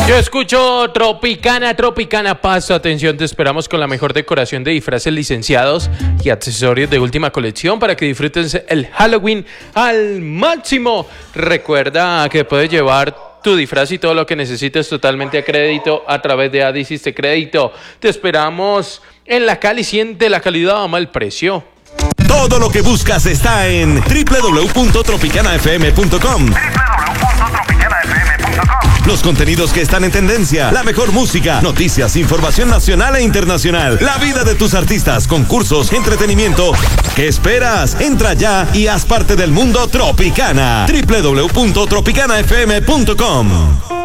Yo escucho Tropicana Paso. Atención, te esperamos con la mejor decoración de disfraces licenciados y accesorios de última colección para que disfrutes el Halloween al máximo. Recuerda que puedes llevar tu disfraz y todo lo que necesites totalmente a crédito a través de Adiciste Crédito. Te esperamos en la Cali. Siente la calidad a mal precio. Todo lo que buscas está en www.tropicanafm.com. Los contenidos que están en tendencia, la mejor música, noticias, información nacional e internacional, la vida de tus artistas, concursos, entretenimiento. ¿Qué esperas? Entra ya y haz parte del mundo Tropicana. www.tropicanafm.com.